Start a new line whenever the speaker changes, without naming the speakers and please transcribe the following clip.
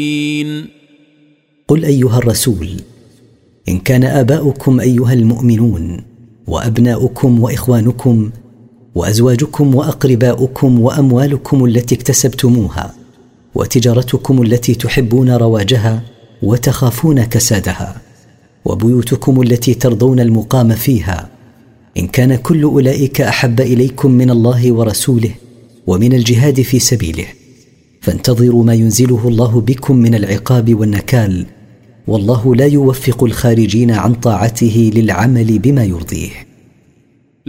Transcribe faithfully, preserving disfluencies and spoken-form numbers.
قل أيها الرسول: إن كان آباؤكم أيها المؤمنون وأبناؤكم وإخوانكم وأزواجكم وأقرباؤكم وأموالكم التي اكتسبتموها وتجارتكم التي تحبون رواجها وتخافون كسادها وبيوتكم التي ترضون المقام فيها، إن كان كل أولئك أحب إليكم من الله ورسوله ومن الجهاد في سبيله فانتظروا ما ينزله الله بكم من العقاب والنكال، والله لا يوفق الخارجين عن طاعته للعمل بما يرضيه.